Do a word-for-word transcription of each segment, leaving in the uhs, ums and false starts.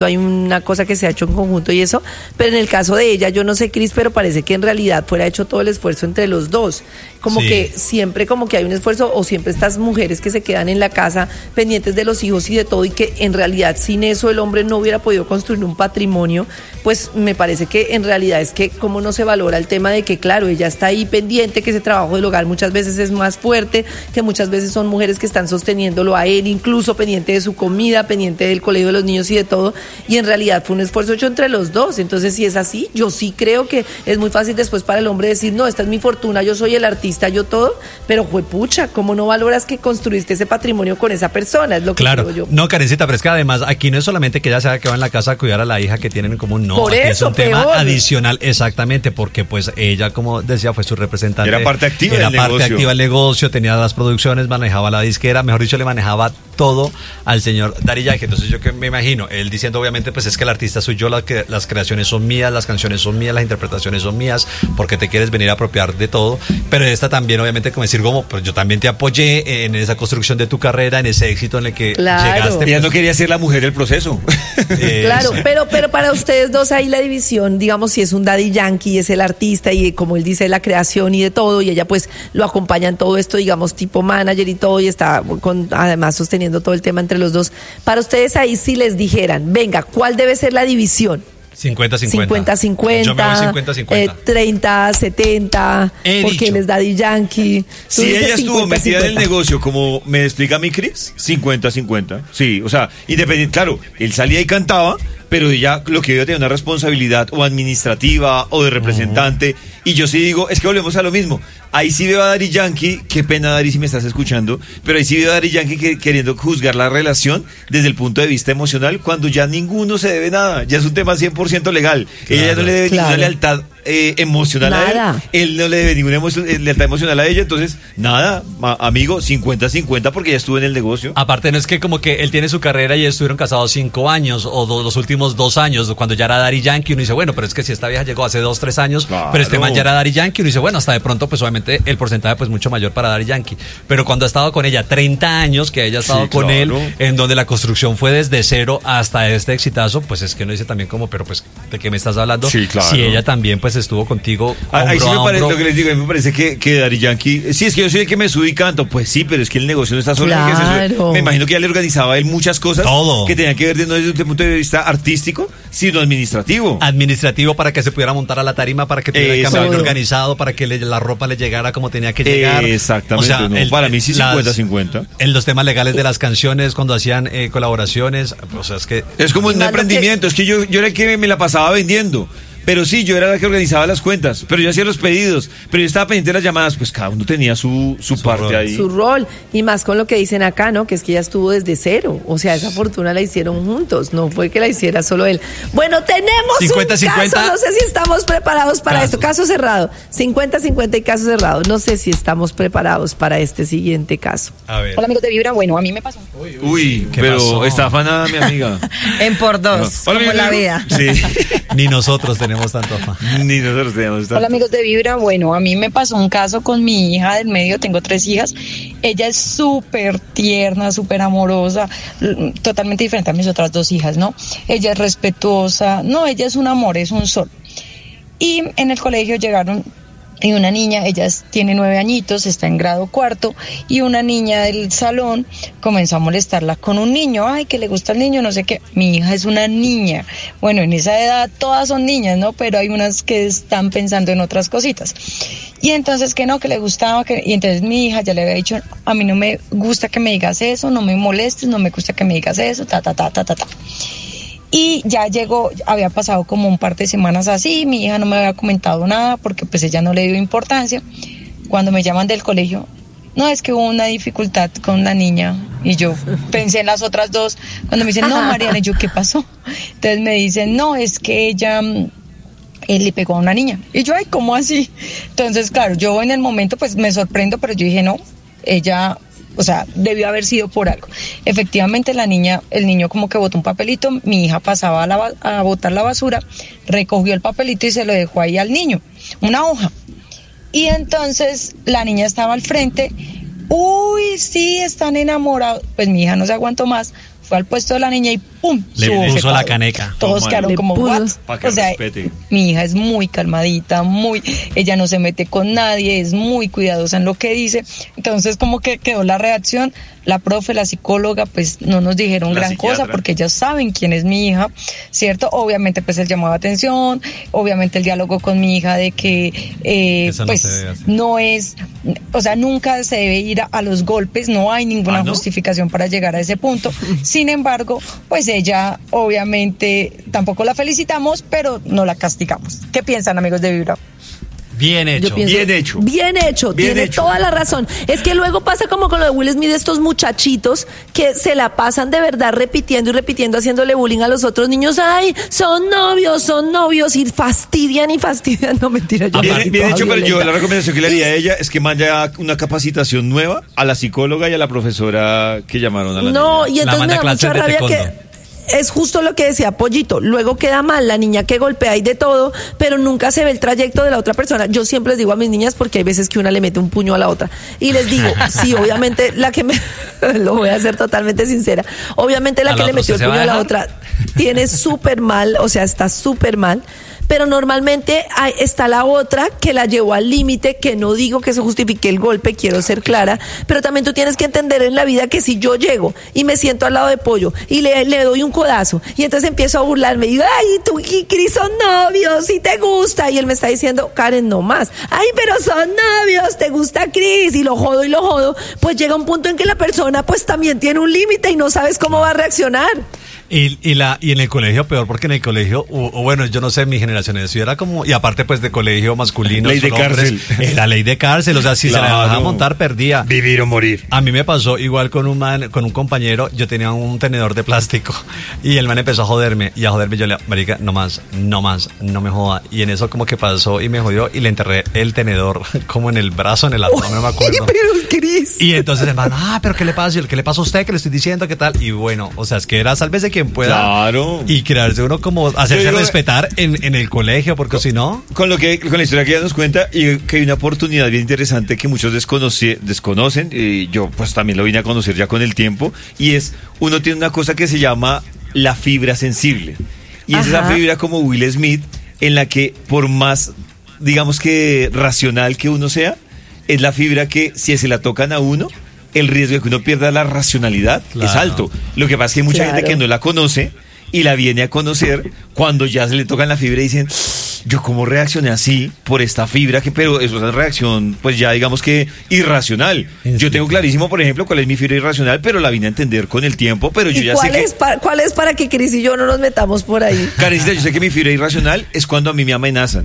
hay una cosa que se ha hecho en conjunto y eso, pero en el caso de ella, yo no sé, Cris, pero parece que en realidad fuera hecho todo el esfuerzo entre los dos, como sí. que siempre como que hay un esfuerzo, o siempre estas mujeres que se quedan en la casa pendientes de los hijos y de todo, y que en realidad sin eso el hombre no hubiera podido construir un patrimonio. Pues me parece que en realidad es que cómo no se valora el tema de que, claro, ella está ahí pendiente, que ese trabajo del hogar muchas veces es más fuerte, que muchas veces son mujeres que están sosteniéndolo a él, incluso pendiente de su comida, pendiente del colegio de los niños y de todo, y en realidad fue un esfuerzo hecho entre los dos. Entonces, si es así, yo sí creo que es muy fácil después para el hombre decir, no, esta es mi fortuna, yo soy el artista, yo todo, pero juepucha, ¿cómo no valoras que construiste ese patrimonio con esa persona? Es lo que claro. creo yo. No, Karencita, pero es que además aquí no es solamente que ella se haya quedado en la casa a cuidar a la hija que tienen en común, no, Por aquí eso, es un peor. tema adicional, exactamente, porque pues ella, como decía, fue su representante. Era parte activa era del parte negocio. activa del negocio, tenía las producciones, manejaba la disquera, mejor dicho, le manejaba todo al señor Daddy Yankee. Entonces yo que me imagino, él diciendo obviamente pues es que el artista soy yo, la que, las creaciones son mías, las canciones son mías, las interpretaciones son mías, porque te quieres venir a apropiar de todo, pero esta también obviamente como decir como, pues yo también te apoyé en esa construcción de tu carrera, en ese éxito en el que claro. llegaste. Ella pues, no quería ser la mujer del proceso. Claro, pero, pero para ustedes dos ahí la división, digamos, si es un Daddy Yankee, es el artista y como él dice, la creación y de todo, y ella pues lo acompaña en todo esto, digamos, tipo manager y todo, y está con, además sosteniendo todo el tema entre los dos. Para ustedes ahí si les dijeran, venga, ¿cuál debe ser la división? cincuenta cincuenta. cincuenta cincuenta. Yo me voy cincuenta cincuenta. Eh, treinta setenta. He porque dicho. él es Daddy Yankee. Tú Si dices ella estuvo cincuenta, metida en el cincuenta. negocio, como me explica mi Cris, cincuenta cincuenta. Sí, o sea, independiente, claro, él salía y cantaba, pero ella lo que iba a tener una responsabilidad o administrativa o de representante. Uh-huh. Y yo sí digo, es que volvemos a lo mismo. Ahí sí veo a Daddy Yankee, qué pena Daddy si me estás escuchando, pero ahí sí veo a Daddy Yankee que, queriendo juzgar la relación desde el punto de vista emocional, cuando ya ninguno se debe nada, ya es un tema cien por ciento legal. Claro, ella no le debe claro. ninguna lealtad eh, emocional nada. a él, él no le debe ninguna emo- lealtad emocional a ella, entonces nada, ma- amigo, cincuenta cincuenta porque ya estuvo en el negocio. Aparte no es que como que él tiene su carrera y estuvieron casados cinco años o do, los últimos dos años, cuando ya era Daddy Yankee, uno dice, bueno, pero es que si esta vieja llegó hace dos, tres años, claro. pero este man ya era Daddy Yankee, uno dice, bueno, hasta de pronto pues obviamente el porcentaje pues mucho mayor para Daddy Yankee, pero cuando ha estado con ella treinta años, que ella ha estado sí, con claro. él, en donde la construcción fue desde cero hasta este exitazo, pues es que uno dice también como, pero pues, ¿de qué me estás hablando? Sí, claro. Si ella también pues estuvo contigo ah, ahí sí me parece, hombro. lo que les digo, a mí me parece que, que Daddy Yankee, sí, es que yo soy el que me sube y canto, pues sí, pero es que el negocio no está solo claro. en el que se sube. Me imagino que ya le organizaba a él muchas cosas todo. Que tenían que ver no desde un punto de vista artístico, sino administrativo. Administrativo para que se pudiera montar a la tarima, para que tuviera el cambio organizado, para que le, la ropa le llegara como tenía que llegar. Exactamente, o sea, no, el, para mí sí cincuenta cincuenta. En los temas legales de las canciones, cuando hacían eh, colaboraciones, o sea, es que... Es como un emprendimiento, que... es que yo, yo era el que me la pasaba vendiendo. Pero sí, yo era la que organizaba las cuentas, pero yo hacía los pedidos, pero yo estaba pendiente de las llamadas, pues cada uno tenía su, su, su parte rol. ahí. Su rol, y más con lo que dicen acá, ¿no? Que es que ella estuvo desde cero, o sea, esa fortuna la hicieron juntos, no fue que la hiciera solo él. Bueno, tenemos cincuenta, un cincuenta. Caso, no sé si estamos preparados para caso. esto, caso cerrado, cincuenta cincuenta y caso cerrado, no sé si estamos preparados para este siguiente caso. A ver. Hola amigos de Vibra, bueno, a mí me pasó. Uy, uy pero pasó? Está afanada mi amiga. En por dos, no. Hola, como la vida. Sí. Ni nosotros tenemos tanto afán. Ni nosotros tenemos tanto. Hola amigos de Vibra, bueno, a mí me pasó un caso con mi hija del medio, tengo tres hijas, ella es súper tierna, súper amorosa, totalmente diferente a mis otras dos hijas, ¿no? Ella es respetuosa, no, ella es un amor, es un sol. Y en el colegio llegaron y una niña, ella tiene nueve añitos, está en grado cuarto, y una niña del salón comenzó a molestarla con un niño, ay, que le gusta el niño, no sé qué, mi hija es una niña, bueno, en esa edad todas son niñas, ¿no? Pero hay unas que están pensando en otras cositas, y entonces que no, que le gustaba, que... y entonces mi hija ya le había dicho, a mí no me gusta que me digas eso, no me molestes, no me gusta que me digas eso, ta, ta, ta, ta, ta, ta. Y ya llegó, había pasado como un par de semanas así, mi hija no me había comentado nada porque pues ella no le dio importancia. Cuando me llaman del colegio, no, es que hubo una dificultad con la niña, y yo pensé en las otras dos, cuando me dicen, no, Mariana, y yo, ¿qué pasó? Entonces me dicen, no, es que ella... él le pegó a una niña, y yo, ay, ¿cómo así? Entonces, claro, yo en el momento pues me sorprendo, pero yo dije, no, ella... o sea, debió haber sido por algo. Efectivamente, la niña, el niño como que botó un papelito, mi hija pasaba a, la, a botar la basura, recogió el papelito y se lo dejó ahí al niño, una hoja. Y entonces la niña estaba al frente, uy, sí, están enamorados. Pues mi hija no se aguantó más, fue al puesto de la niña y ¡pum! Le su puso bofetada. la caneca. Todos Toma, quedaron le como, puso. ¿what? Pa' que O sea, respete. mi hija es muy calmadita, muy, ella no se mete con nadie, es muy cuidadosa en lo que dice. Entonces, como que quedó la reacción. La profe, la psicóloga, pues no nos dijeron La gran psiquiatra. cosa porque ellas saben quién es mi hija, ¿cierto? Obviamente, pues el llamado de atención, obviamente el diálogo con mi hija de que, eh, Eso no pues se debe hacer. no es, o sea, nunca se debe ir a, a los golpes, no hay ninguna ¿Ah, no? justificación para llegar a ese punto. Sin embargo, pues ella, obviamente, tampoco la felicitamos, pero no la castigamos. ¿Qué piensan, amigos de Vibra? Bien hecho. Yo pienso- Bien hecho. Bien hecho, Bien tiene hecho. toda la razón. Es que luego pasa como con lo de Will Smith, estos muchachitos que se la pasan de verdad repitiendo y repitiendo, haciéndole bullying a los otros niños. Ay, son novios, son novios, y fastidian y fastidian. No, mentira, yo Bien, no soy bien toda hecho, pero yo violenta. la recomendación que le haría a ella es que manda una capacitación nueva a la psicóloga y a la profesora que llamaron a la No, niña. y entonces manda me da clases mucha de rabia taekwondo. que es justo lo que decía Pollito. Luego queda mal la niña que golpea y de todo, pero nunca se ve el trayecto de la otra persona. Yo siempre les digo a mis niñas, porque hay veces que una le mete un puño a la otra, y les digo, sí, obviamente la que me lo voy a hacer totalmente sincera, obviamente la ¿A que la le otra metió el usted se va puño a a la dejar? otra tiene súper mal, o sea, está súper mal. Pero normalmente hay- está la otra que la llevó al límite, que no digo que eso justifique el golpe, quiero ser clara, pero también tú tienes que entender en la vida que si yo llego y me siento al lado de Pollo y le, le doy un codazo y entonces empiezo a burlarme y digo, ay, tú y Cris son novios, si te gusta, y él me está diciendo, Karen, no más, ay, pero son novios, te gusta Cris, y lo jodo y lo jodo, pues llega un punto en que la persona pues también tiene un límite y no sabes cómo va a reaccionar. Y, y, la, y en el colegio peor, porque en el colegio, o, o bueno, yo no sé, mi generación eso era como, y aparte pues de colegio masculino, Ley de solo hombres, cárcel. eh, la ley de cárcel, o sea, si se la Claro. dejaba montar, perdía. Vivir o morir. A mí me pasó igual con un man, con un compañero, yo tenía un tenedor de plástico y el man empezó a joderme y a joderme, yo le, marica, no más, no más, no me joda. Y en eso como que pasó y me jodió y le enterré el tenedor como en el brazo, en el abdomen, no me acuerdo. Pero Cris. Y entonces el man, ah, pero ¿qué le pasa? Y yo, ¿qué le pasa a usted? ¿Qué le estoy diciendo? ¿Qué tal? Y bueno, o sea, es que era sálvese quien pueda. Claro. Y crearse uno como, hacerse Yo digo- respetar en, en el colegio, porque si no... Con lo que con la historia que ella nos cuenta y que hay una oportunidad bien interesante que muchos desconoce- desconocen y yo pues también lo vine a conocer ya con el tiempo, y es, uno tiene una cosa que se llama la fibra sensible, y es esa Ajá. fibra como Will Smith, en la que por más digamos que racional que uno sea, es la fibra que si se la tocan a uno, el riesgo de que uno pierda la racionalidad es Claro. alto. Lo que pasa es que hay mucha Claro. gente que no la conoce y la viene a conocer cuando ya se le tocan la fibra y dicen, yo cómo reaccioné así por esta fibra, que pero eso es una reacción pues ya digamos que irracional. Yo tengo clarísimo, por ejemplo, cuál es mi fibra irracional, pero la vine a entender con el tiempo, pero yo ¿Y ya sé cuál que... es, pa- cuál es para que Cris y yo no nos metamos por ahí? Karencita, yo sé que mi fibra irracional es cuando a mí me amenazan.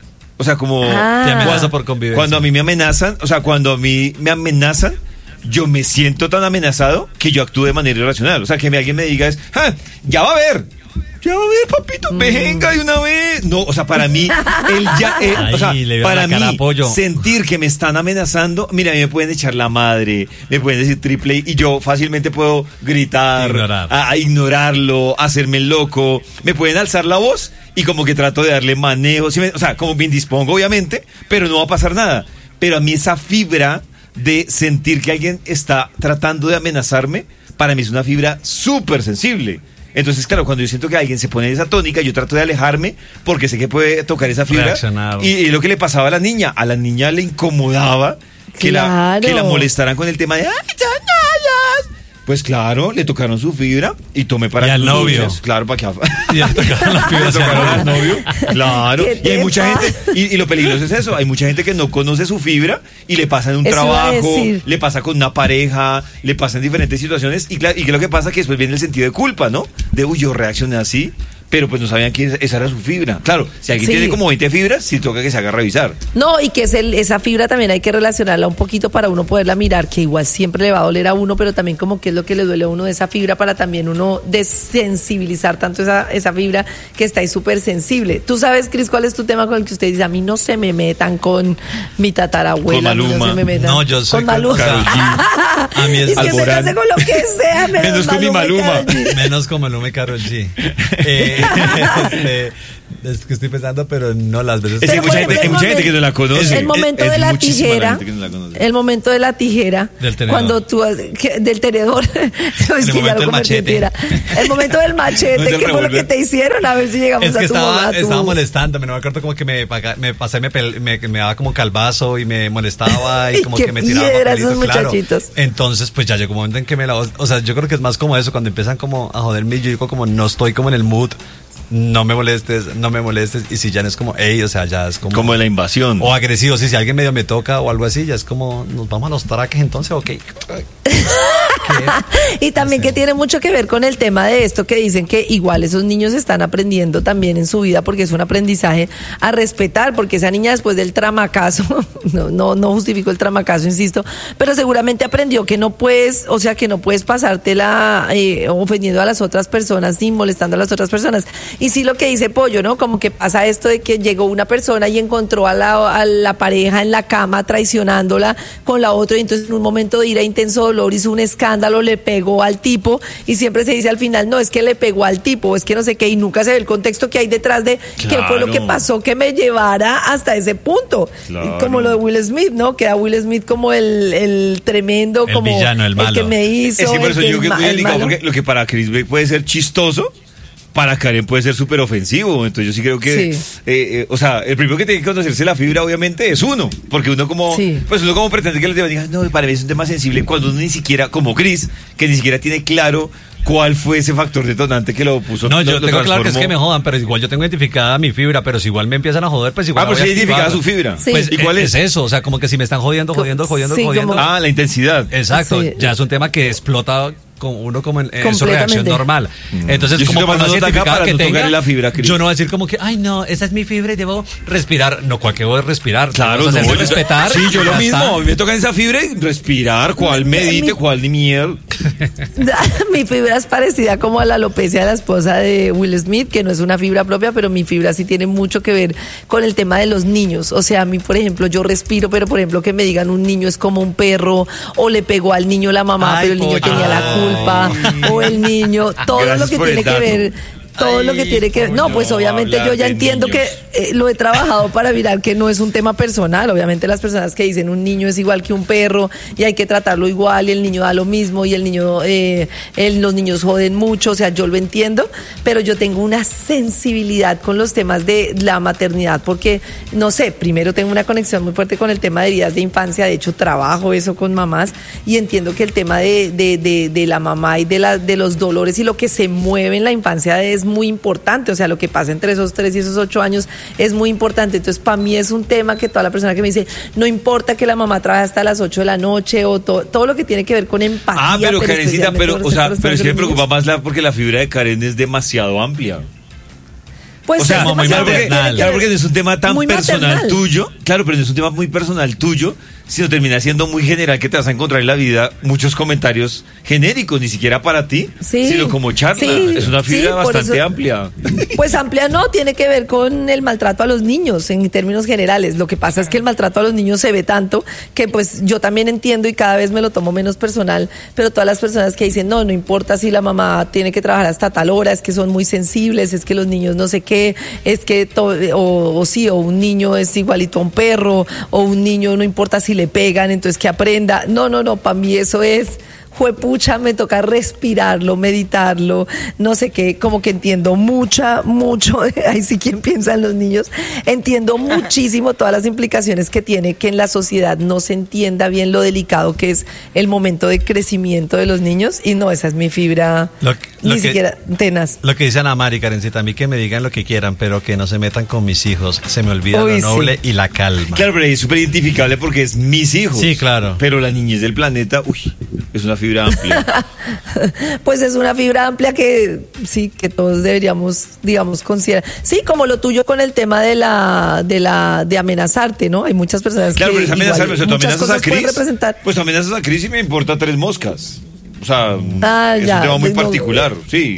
O sea, como... Ah. Te amenaza por convivencia. Cuando a mí me amenazan, o sea, cuando a mí me amenazan, yo me siento tan amenazado que yo actúo de manera irracional. O sea, que me- alguien me diga es, "Ah, ya va a ver, ya va a ver, papito, venga de una vez". No, o sea, para mí, el ya, eh, o sea, Ay, le veo para la cara mí, a Pollo. sentir que me están amenazando, mira, a mí me pueden echar la madre, me pueden decir triple y yo fácilmente puedo gritar, Ignorar. A, a ignorarlo, hacerme el loco, me pueden alzar la voz y como que trato de darle manejo, ¿sí me- o sea, como me indispongo obviamente, pero no va a pasar nada. Pero a mí esa fibra de sentir que alguien está tratando de amenazarme, para mí es una fibra súper sensible. Entonces, claro, cuando yo siento que alguien se pone en esa tónica, yo trato de alejarme porque sé que puede tocar esa fibra. Reaccionar. Y, y lo que le pasaba a la niña, a la niña le incomodaba que, la, Claro. que la molestaran con el tema de ¡ay, ya no! Pues claro, le tocaron su fibra y tomé para Y al novio. Claro, para que Y ya tocaron las le fibras tocaron al al novio. Claro. ¿Qué Y hay te mucha pasa? gente, y, y lo peligroso es eso, hay mucha gente que no conoce su fibra y le pasa en un Eso iba a trabajo, decir. le pasa con una pareja, le pasa en diferentes situaciones y, claro, y que lo que pasa es que después viene el sentido de culpa, ¿no? De, uy, yo reaccioné así, pero pues no sabían que esa era su fibra. Claro, si alguien Sí. tiene como veinte fibras, sí toca que se haga revisar. No, y que es el- esa fibra también hay que relacionarla un poquito para uno poderla mirar, que igual siempre le va a doler a uno, pero también como que es lo que le duele a uno de esa fibra para también uno desensibilizar tanto esa, esa fibra que está ahí súper sensible. Tú sabes, Cris, cuál es tu tema con el que usted dice, a mí no se me metan con mi tatarabuela, Con a mí no Maluma. se me metan No, yo soy con con Maluma. Karol G. A mí es y que se Alborán. case con lo que sea, menos Menos con mi Maluma y Maluma. Karol G. Menos como Maluma y Karol G. Eh, este, Es que estoy pensando, pero no las veces. Es que hay Pero, mucha, por gente, ejemplo, hay mucha gente que no la conoce. El momento Es- de es la muchísima la tijera, gente que no la conoce. el momento de la tijera, Del tenedor. cuando tú, que- del tenedor, No, es El que ya momento lo del convertí en machete. tijera. El momento del No es machete, el ¿qué fue lo que revólver. te hicieron? A ver si llegamos Es a que tu estaba, mamá, tu- estaba molestándome, no me acuerdo como que me, paga- me pasé, me, pel- me, me daba como calvazo y me molestaba y Ay, como qué que me tiraba piedra esos papelitos, claro. muchachitos. Entonces pues ya llegó un momento en que me la... O sea, yo creo que es más como eso, cuando empiezan como a joderme, yo digo como no estoy como en el mood, no me molestes, no me molestes, y si ya no es como, ey, o sea, ya es como... Como la invasión. O agresivo, sí, si alguien medio me toca o algo así, ya es como, nos vamos a los traques entonces, ok. Y también que tiene mucho que ver con el tema de esto que dicen que igual esos niños están aprendiendo también en su vida porque es un aprendizaje a respetar, porque esa niña después del tramacazo, no, no, no justifico el tramacazo, insisto, pero seguramente aprendió que no puedes, o sea, que no puedes pasártela eh, ofendiendo a las otras personas ni molestando a las otras personas. Y sí lo que dice Pollo, ¿no? Como que pasa esto de que llegó una persona y encontró a la, a la pareja en la cama traicionándola con la otra y entonces en un momento de ira, intenso dolor, hizo un escándalo, le pegó al tipo y siempre se dice al final, no, es que le pegó al tipo, es que no sé qué, y nunca se ve el contexto que hay detrás de qué fue lo que Claro. pasó que me llevara hasta ese punto. Claro. Como lo de Will Smith, ¿no? Que era Will Smith como el, el tremendo, El como villano, el malo. que me hizo. Es que por el eso que yo creo que es ma- muy el delicado, malo. porque lo que para Chris Beck puede ser chistoso, para Karen puede ser súper ofensivo. Entonces yo sí creo que, Sí. eh, eh, o sea, el primero que tiene que conocerse la fibra obviamente es uno, porque uno como, Sí. pues uno como pretende que los demás digan, no, para mí es un tema sensible, cuando uno ni siquiera, como Chris, que ni siquiera tiene claro cuál fue ese factor detonante que lo puso. No, yo lo- lo tengo claro que es transformó. que me jodan, pero igual yo tengo identificada mi fibra, pero si igual me empiezan a joder, pues igual Ah, pues la sí voy a identificada activar. su fibra. Sí. Pues, ¿Y cuál eh, es? es eso? O sea, como que si me están jodiendo, jodiendo, jodiendo, Sí, jodiendo. como- Ah, la intensidad. Exacto, Sí. ya es un tema que explota con uno como en, en su Completamente. reacción normal. Entonces, Yo estoy como por tomando más nota acá identificada para que no tenga, tocarle la fibra, Cris. yo no voy a decir como que, ay no, esa es mi fibra y debo respirar. No, ¿cuál que voy a respirar? Claro, Vamos a no, hacerme yo- respetar. Sí, yo lo ya mismo. está. A mí me toca esa fibra y respirar, cuál medite, Mi- cuál ni miel. Mi fibra es parecida como a la alopecia de la esposa de Will Smith, que no es una fibra propia, pero mi fibra sí tiene mucho que ver con el tema de los niños. O sea, a mí, por ejemplo, yo respiro, pero por ejemplo que me digan un niño es como un perro, o le pegó al niño la mamá, Ay, pero el niño pollo. tenía la culpa, Ay. o el niño, todo Gracias lo que por el tiene que dato. ver. Todo Ay, lo que tiene que ver. No, coño, pues obviamente yo hablar ya de entiendo niños. que eh, lo he trabajado para mirar que no es un tema personal. Obviamente las personas que dicen un niño es igual que un perro y hay que tratarlo igual y el niño da lo mismo y el niño, eh, el- los niños joden mucho, o sea, yo lo entiendo, pero yo tengo una sensibilidad con los temas de la maternidad porque, no sé, primero tengo una conexión muy fuerte con el tema de heridas de infancia, de hecho trabajo eso con mamás y entiendo que el tema de, de, de, de la mamá y de, la, de los dolores y lo que se mueve en la infancia es muy importante, o sea, lo que pasa entre esos tres y esos ocho años es muy importante. Entonces, para mí es un tema que toda la persona que me dice, no importa que la mamá trabaje hasta las ocho de la noche o to- todo lo que tiene que ver con empatía. Ah, pero Karencita, especialmente pero, con o sea, los pero es que me temas de los preocupa niños. más la, porque la fibra de Karen es demasiado amplia. Pues O sea, es como muy demasiado claro, porque, maternal. claro, porque no es un tema tan Muy personal maternal. tuyo, claro, pero no es un tema muy personal tuyo, sino termina siendo muy general que te vas a encontrar en la vida muchos comentarios genéricos, ni siquiera para ti, Sí, sino como charla. sí, es una sí, fibra por bastante eso- amplia. Pues amplia no, tiene que ver con el maltrato a los niños en términos generales. Lo que pasa es que el maltrato a los niños se ve tanto que pues yo también entiendo y cada vez me lo tomo menos personal, pero todas las personas que dicen, no, no importa si la mamá tiene que trabajar hasta tal hora, es que son muy sensibles, es que los niños no sé qué, es que, to- o, o sí, o un niño es igualito a un perro, o un niño no importa si le pegan, entonces que aprenda. No, no, no, para mí eso es... Juepucha, me toca respirarlo, meditarlo, no sé qué, como que entiendo mucha, mucho, ahí sí quien piensa en los niños, entiendo muchísimo todas las implicaciones que tiene que en la sociedad no se entienda bien lo delicado que es el momento de crecimiento de los niños y no, esa es mi fibra, Lo que- lo ni que- siquiera tenaz. Lo que dice Ana Mari, Karencita, a mí que me digan lo que quieran, pero que no se metan con mis hijos. Se me olvida Uy, lo sí. noble y la calma. Claro, pero es súper identificable porque es mis hijos. Sí, claro. Pero la niñez del planeta, uy, es una fibra amplia. Pues es una fibra amplia que sí, que todos deberíamos, digamos, considerar. Sí, como lo tuyo con el tema de la, de la, de amenazarte, ¿no? Hay muchas personas Claro, que pero es amenazarme. O sea, tú muchas amenazas a cosas pueden Cris. representar. Pues tú amenazas a Cris y me importa tres moscas. O sea, Ah, es ya, un tema muy pues no. particular, sí.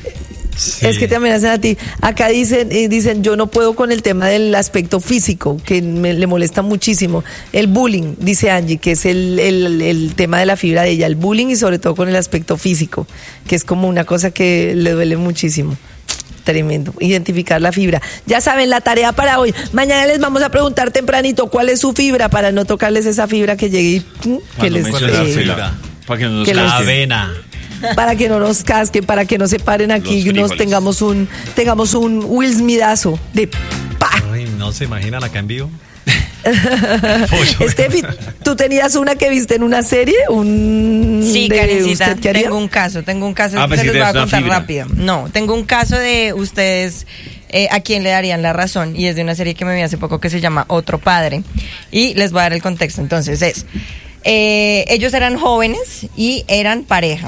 Sí. Es que te amenazan a ti. Acá dicen, eh, dicen, yo no puedo con el tema del aspecto físico, que me, le molesta muchísimo. El bullying, dice Angie, que es el, el, el tema de la fibra de ella, el bullying y sobre todo con el aspecto físico, que es como una cosa que le duele muchísimo. Tremendo, identificar la fibra. Ya saben, la tarea para hoy. Mañana les vamos a preguntar tempranito cuál es su fibra para no tocarles esa fibra que llegue y que les... Eh, para que no nos que la les, avena. Para que no nos casquen, para que no se paren aquí y nos tengamos un, tengamos un Will Smithazo de pa. Ay, no se imaginan acá en vivo. Steffi, ¿tú tenías una que viste en una serie? Un Sí, de Karencita, usted qué haría? tengo un caso, tengo un caso, Ah, se los voy a contar fibra. rápido. No, tengo un caso de ustedes eh, a quién le darían la razón, y es de una serie que me vi hace poco que se llama Otro Padre, y les voy a dar el contexto. Entonces es, eh, ellos eran jóvenes y eran pareja.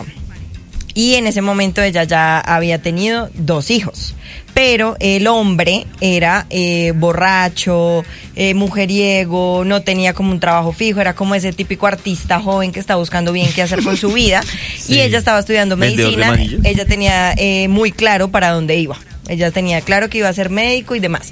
Y en ese momento ella ya había tenido dos hijos. Pero el hombre era eh, borracho, eh, mujeriego, no tenía como un trabajo fijo, era como ese típico artista joven que está buscando bien qué hacer con su vida. Sí. Y ella estaba estudiando medicina, ella tenía eh, muy claro para dónde iba. Ella tenía claro que iba a ser médico y demás.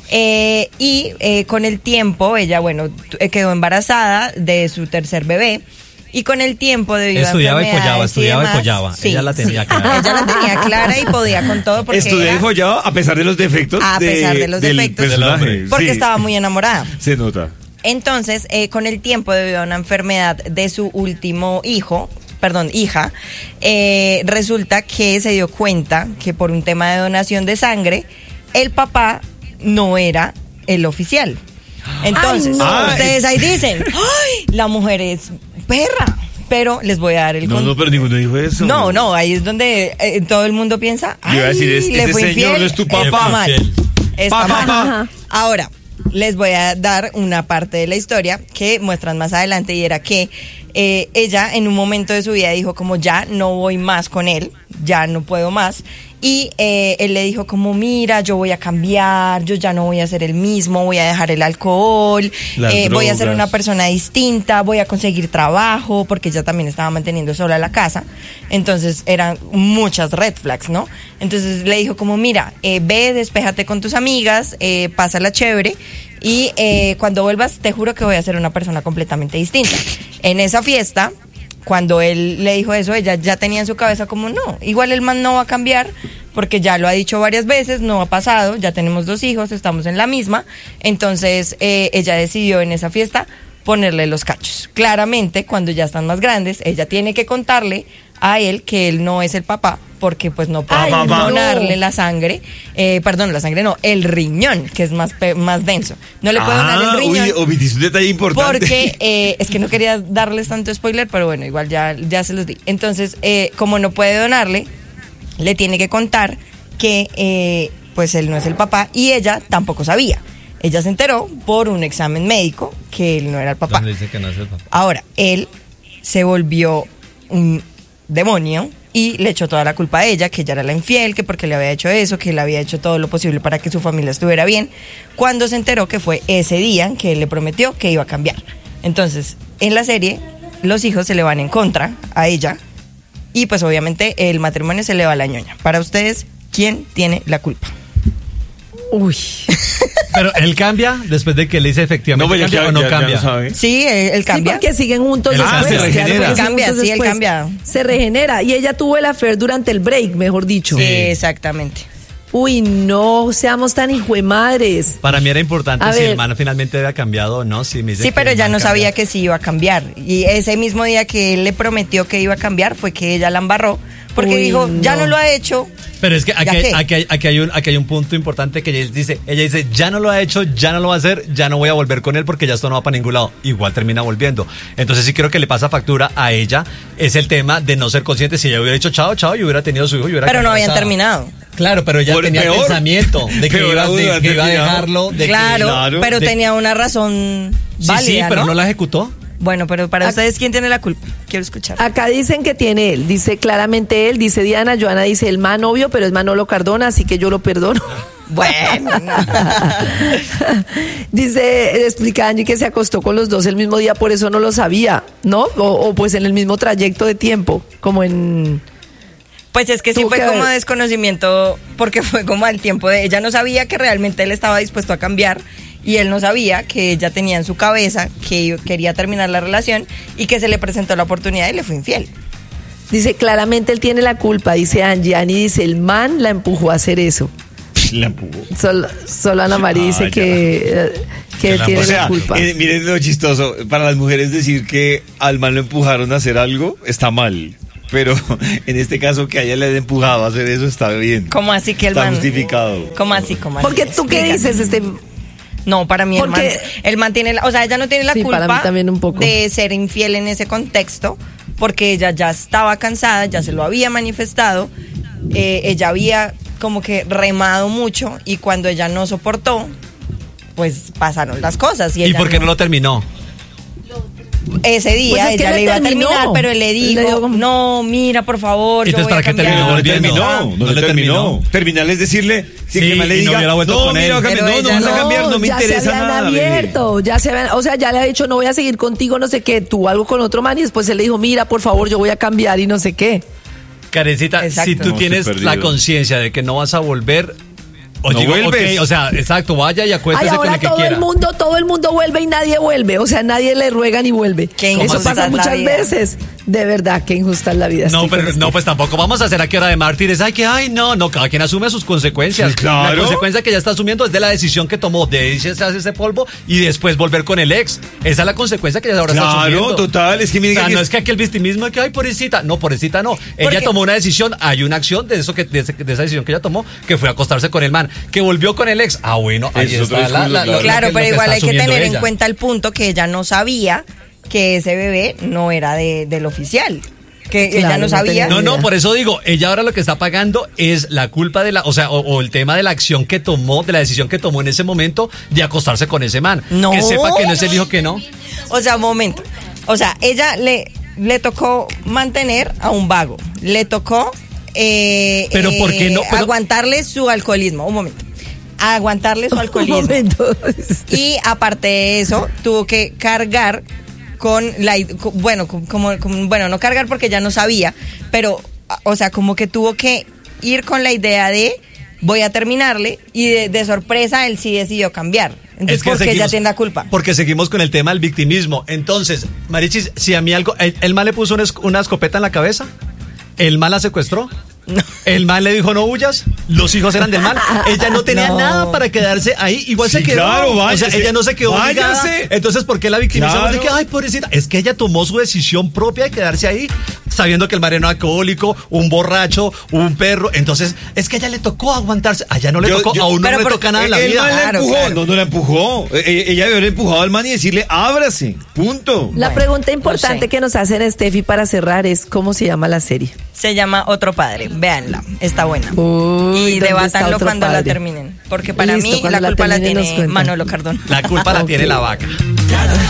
Eh, y eh, con el tiempo, ella, bueno, quedó embarazada de su tercer bebé. Y con el tiempo debido estudiaba a y follaba, estudiaba y, demás, follaba. Sí, ella la tenía sí. clara. Ella la tenía clara y podía con todo porque estudiaba era, y follaba a pesar de los defectos. A pesar de los del defectos. personaje. Porque Sí. estaba muy enamorada. Se nota. Entonces, eh, con el tiempo, debido a una enfermedad de su último hijo, perdón, hija, eh, resulta que se dio cuenta que por un tema de donación de sangre, el papá no era el oficial. Entonces, Ay, no. ustedes ahí dicen, ¡ay! La mujer es perra. Pero les voy a dar el No, con- no, pero ninguno dijo eso. No, no, ahí es donde eh, todo el mundo piensa, Yo iba a ay, decir, es- le ese fue señor infiel, no es tu está papá. mal, Infiel. está Papá. mal. Ahora, les voy a dar una parte de la historia que muestran más adelante, y era que eh, ella en un momento de su vida dijo como ya no voy más con él, ya no puedo más. Y eh, él le dijo como, mira, yo voy a cambiar, yo ya no voy a ser el mismo, voy a dejar el alcohol, Las eh, voy a ser drogas. una persona distinta, voy a conseguir trabajo, porque ella también estaba manteniendo sola la casa. Entonces eran muchas red flags, ¿no? Entonces le dijo como, mira, eh, ve, despéjate con tus amigas, eh, pásala chévere, y eh, cuando vuelvas te juro que voy a ser una persona completamente distinta. En esa fiesta, cuando él le dijo eso, ella ya tenía en su cabeza como, no, igual el man no va a cambiar, porque ya lo ha dicho varias veces, no ha pasado, ya tenemos dos hijos, estamos en la misma. Entonces eh, ella decidió en esa fiesta ponerle los cachos. Claramente, cuando ya están más grandes, ella tiene que contarle a él que él no es el papá, porque pues no puede Ay, donarle no. la sangre, eh, perdón, la sangre no, el riñón, que es más, pe- más denso. No le puede donar el riñón. Uy, omitiste un detalle importante. Porque eh, es que no quería darles tanto spoiler, pero bueno, igual ya, ya se los di. Entonces, eh, como no puede donarle, le tiene que contar que eh, pues él no es el papá, y ella tampoco sabía. Ella se enteró por un examen médico que él no era el papá. Donde dice que no es el papá. Ahora, él se volvió un demonio y le echó toda la culpa a ella, que ella era la infiel, que porque le había hecho eso, que le había hecho todo lo posible para que su familia estuviera bien, cuando se enteró que fue ese día en que él le prometió que iba a cambiar. Entonces, en la serie, los hijos se le van en contra a ella, y pues obviamente el matrimonio se le va a la ñoña. Para ustedes, ¿quién tiene la culpa? Uy. Pero él cambia después de que le dice efectivamente pues ya- cambia ya- o no ya- ya cambia. lo sabe. Sí, él, él Sí, cambia. porque siguen juntos Él- ah, después. se regenera. Claro, porque Cambia, siguen sí, él juntos cambia. después. Se regenera. Y ella tuvo el affair durante el break, mejor dicho. Sí, exactamente. Uy, no seamos tan hijuemadres. Para mí era importante A si ver. el man finalmente había cambiado o no. Si me dice Sí, que pero el ella man no cambia. sabía que sí iba a cambiar. Y ese mismo día que él le prometió que iba a cambiar fue que ella la embarró. Porque Uy, dijo, ya no. no lo ha hecho. Pero es que aquí, ¿Ya hay- qué? aquí, hay, aquí, hay un, aquí hay un punto importante que ella dice, ella dice, ya no lo ha hecho, ya no lo va a hacer, ya no voy a volver con él porque ya esto no va para ningún lado. Igual termina volviendo. Entonces sí creo que le pasa factura a ella. Es el tema de no ser consciente. Si ella hubiera dicho chao, chao, y hubiera tenido su hijo, y hubiera Pero no quedado habían embarazada. terminado. Claro, pero ella Por- tenía peor. el pensamiento de que, Peor iba, aún, de no que iba a terminado. dejarlo. De que- Claro, Claro. pero De- tenía una razón Sí, válida, sí, pero ¿no? no la ejecutó. Bueno, pero para Ac- ustedes, ¿quién tiene la culpa? Quiero escuchar. Acá dicen que tiene él, dice claramente él, dice Diana, Joana dice el man obvio, pero es Manolo Cardona, así que yo lo perdono. Bueno, no. Dice, explica Angie que se acostó con los dos el mismo día, por eso no lo sabía, ¿no? O, o pues en el mismo trayecto de tiempo, como en... Pues es que sí Tuvo fue que como haber- desconocimiento, porque fue como al tiempo de ella no sabía que realmente él estaba dispuesto a cambiar, y él no sabía que ella tenía en su cabeza que quería terminar la relación y que se le presentó la oportunidad y le fue infiel. Dice, claramente él tiene la culpa, dice Angie. Annie dice, el man la empujó a hacer eso. La empujó. Solo, solo Ana María dice Ah, que, que la- tiene O sea, la culpa. eh, miren lo chistoso. Para las mujeres decir que al man lo empujaron a hacer algo está mal. Pero en este caso que a ella le haya empujado a hacer eso está bien. ¿Cómo así que el Está man? justificado. ¿Cómo así? ¿Cómo así? Porque tú qué Explícame. dices, este... No, para mí el man, Porque- el man tiene, la- o sea, ella no tiene la Sí, para culpa mí también un poco. de ser infiel en ese contexto, porque ella ya estaba cansada, ya se lo había manifestado, eh, ella había como que remado mucho y cuando ella no soportó, pues pasaron las cosas. ¿Y, ¿Y ella por qué no lo terminó? Ese día Pues es que ella le le iba terminó. a terminar, pero él le Le dijo, dijo como- no, mira, por favor, yo Entonces, voy a ¿para qué cambiar. terminó No le volviendo? terminó, no, No le le terminó. terminó. Terminar es decirle, si Sí, que me le y no diga, hubiera vuelto no, con mira, él. va a cambiar". Pero no, no ella vas a no, cambiar, no me ya interesa se habían nada. bebé. abierto, ya se habían, o sea, ya le ha dicho, no voy a seguir contigo, no sé qué, tuvo algo con otro man y después él le dijo, mira, por favor, yo voy a cambiar y no sé qué. Karencita, Exacto. si tú No, tienes estoy la perdido. conciencia de que no vas a volver, o No digo, vuelves. ok, o sea, exacto, vaya y Ay, acuéstese con ahora el que todo quiera. el mundo, todo el mundo vuelve y nadie vuelve, o sea, nadie le ruega ni vuelve. Qué Eso injusta pasa es la muchas vida. veces. De verdad, qué injusta es la vida. No, estoy pero con no, este. pues tampoco vamos a hacer aquí hora de mártires. Ay, que, ay, no, no, cada quien asume sus consecuencias. Sí, claro. La consecuencia que ella está asumiendo es de la decisión que tomó de irse a hacer ese polvo y después volver con el ex. Esa es la consecuencia que ella ahora está asumiendo. Claro, total, es que O miren sea, que no es- es que aquí el victimismo es que, ay, pobrecita. No, pobrecita no. Ella Porque- tomó una decisión, hay una acción de eso que de, ese- de esa decisión que ella tomó, que fue acostarse con el man, que volvió con el ex. Ah, bueno, ahí Eso es está otro la, la- discurso, lo- lo Claro, que- lo pero que igual está hay que asumiendo tener en ella. cuenta el punto que ella no sabía que ese bebé no era de, del oficial. Que ella Claro, no no sabía. tenía No, no, idea. por eso digo, ella ahora lo que está pagando es la culpa de la, o sea, o, o el tema de la acción que tomó, de la decisión que tomó en ese momento de acostarse con ese man. No. Que sepa que no es el hijo que no. O sea, un momento. O sea, ella le, le tocó mantener a un vago. Le tocó eh, Pero eh, ¿por qué no? Pero- aguantarle su alcoholismo. Un momento. Aguantarle su Un alcoholismo. momento. Y aparte de eso, tuvo que cargar con la con- bueno, con- como, como- bueno, no cargar porque ya no sabía, pero o sea, como que tuvo que ir con la idea de voy a terminarle y de, de sorpresa él sí decidió cambiar. Entonces, Es que ¿por qué ella seguimos- tiene la culpa? Porque seguimos con el tema del victimismo. Entonces, Marichis, si a mí algo, el, el mal le puso una, esc- una escopeta en la cabeza, el mal la secuestró. El mal le dijo no huyas, los hijos eran del mal. Ella no tenía No. nada para quedarse ahí, igual Sí, se quedó. claro, o váyase. sea, ella no se quedó obligada. Váyase. Entonces, ¿por qué la victimizamos Claro. de que, ay, pobrecita? Es que ella tomó su decisión propia de quedarse ahí, sabiendo que el mar era un alcohólico, un borracho, un perro. Entonces, es que a ella le tocó aguantarse. A ella no le Yo- tocó, yo- a uno Pero no le por- toca nada en la el vida. man la Claro, empujó, claro. no, no la empujó. Eh, eh, Ella debió haber empujado al man y decirle, ábrase, punto. La Bueno, pregunta no importante sé. que nos hacen Steffi para cerrar es ¿cómo se llama la serie? Se llama Otro Padre. Véanla, está buena. Uy, y ¿dónde está debátanlo Otro cuando la Padre? terminen. Porque para Listo, mí cuando la la culpa la terminen nos tiene cuentan. Manolo Cardón. La culpa la tiene Ok. la vaca.